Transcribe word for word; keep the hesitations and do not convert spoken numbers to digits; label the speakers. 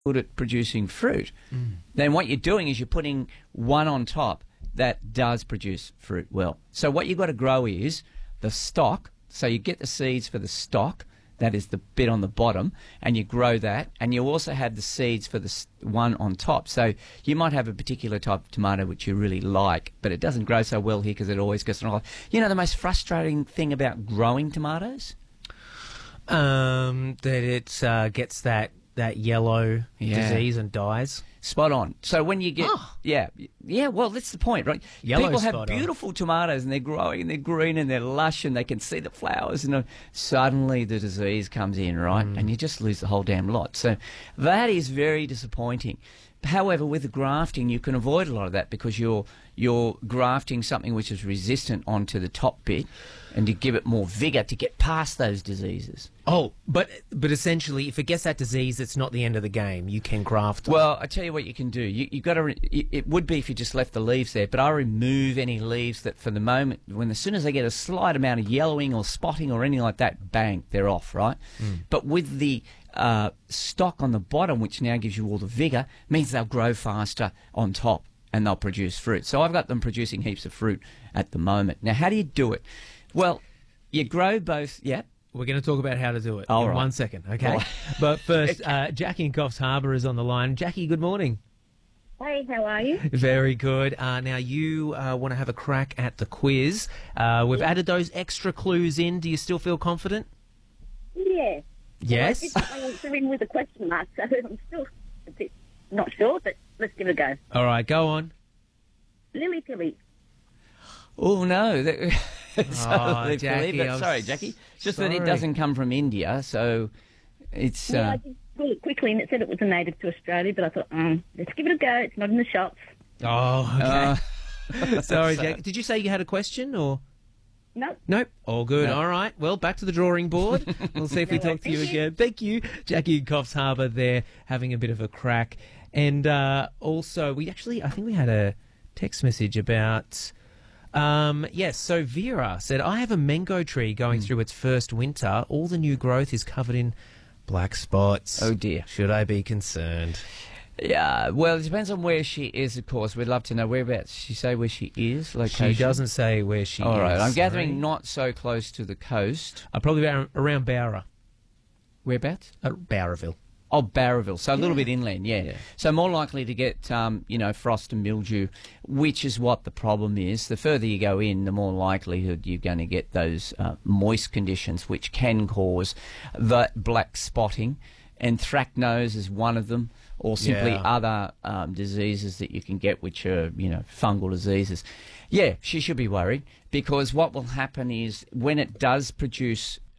Speaker 1: good at producing fruit, mm. then what you're doing is you're putting one on top that does produce fruit well. So what you've got to grow is the stock. So you get the seeds for the stock, that is the bit on the bottom, and you grow that, and you also have the seeds for the one on top. So you might have a particular type of tomato which you really like, but it doesn't grow so well here because it always goes on. You know the most frustrating thing about growing tomatoes?
Speaker 2: Um, that it uh, gets that, that yellow yeah. disease and dies.
Speaker 1: Spot on. So when you get, oh. yeah, yeah, well, that's the point, right?
Speaker 2: Yellow
Speaker 1: People have
Speaker 2: spot
Speaker 1: beautiful
Speaker 2: on.
Speaker 1: tomatoes and they're growing and they're green and they're lush and they can see the flowers, and uh, suddenly the disease comes in, right? Mm. And you just lose the whole damn lot. So that is very disappointing. However, with the grafting, you can avoid a lot of that because you're you're grafting something which is resistant onto the top bit, and you give it more vigour to get past those diseases.
Speaker 2: Oh, but but essentially, if it gets that disease, it's not the end of the game. You can graft it.
Speaker 1: Well, I tell you what you can do. You you got to. Re- it would be if you just left the leaves there, but I remove any leaves that, for the moment, when as soon as they get a slight amount of yellowing or spotting or anything like that, bang, they're off, right? Mm. But with the uh, stock on the bottom, which now gives you all the vigour, means they'll grow faster on top and they'll produce fruit. So I've got them producing heaps of fruit at the moment. Now, how do you do it? Well, you grow both. Yeah.
Speaker 2: We're going to talk about how to do it
Speaker 1: All
Speaker 2: in
Speaker 1: right.
Speaker 2: one second, okay?
Speaker 1: Right.
Speaker 2: But first, uh, Jackie in Coffs Harbour is on the line. Jackie, good morning.
Speaker 3: Hey, how are you?
Speaker 2: Very good. Uh, now, you uh, want to have a crack at the quiz. Uh, we've
Speaker 3: yeah.
Speaker 2: added those extra clues in. Do you still feel confident?
Speaker 3: Yeah.
Speaker 2: Yes?
Speaker 3: Well, I did answer in with a question mark, so I'm still a bit not sure, but let's give it a go.
Speaker 2: All right, go on.
Speaker 3: Lily Pilly.
Speaker 1: Oh, no. That,
Speaker 2: oh, Jackie,
Speaker 1: that, sorry, Jackie. Just
Speaker 2: sorry.
Speaker 1: that it doesn't come from India, so it's...
Speaker 3: Yeah,
Speaker 1: uh,
Speaker 3: I did pull it quickly, and it said it was a native to Australia, but I thought, um, let's give it a go. It's not in the shops.
Speaker 2: Oh, okay.
Speaker 1: uh,
Speaker 2: Sorry, Jackie. Did you say you had a question, or...?
Speaker 3: Nope.
Speaker 2: Nope. All good.
Speaker 1: No.
Speaker 2: All right. Well, back to the drawing board. We'll see if we talk to you again. Thank you. Jackie in Coffs Harbour there having a bit of a crack. And uh, also, we actually, I think we had a text message about... Um, yes, so Vera said, I have a mango tree going mm. through its first winter. All the new growth is covered in black spots.
Speaker 1: Oh, dear.
Speaker 2: Should I be concerned?
Speaker 1: Yeah, well, it depends on where she is, of course. We'd love to know whereabouts. She say where she is, location?
Speaker 2: She doesn't say where she
Speaker 1: All
Speaker 2: is.
Speaker 1: All right, I'm gathering
Speaker 2: sorry.
Speaker 1: not so close to the coast.
Speaker 2: Uh, probably around, around Bowra.
Speaker 1: Whereabouts?
Speaker 2: Uh, Bowraville.
Speaker 1: Oh, Barraville, so a
Speaker 2: yeah.
Speaker 1: little bit inland, yeah. yeah. So more likely to get, um, you know, frost and mildew, which is what the problem is. The further you go in, the more likelihood you're going to get those uh, moist conditions, which can cause the black spotting. Anthracnose is one of them, or simply
Speaker 2: yeah.
Speaker 1: other um, diseases that you can get, which are, you know, fungal diseases. Yeah, she should be worried, because what will happen is when it does produce